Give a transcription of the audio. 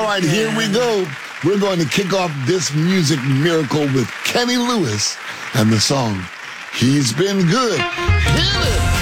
right, here we go. We're going to kick off this music miracle with Kenny Lewis and the song, He's Been Good. Hit it!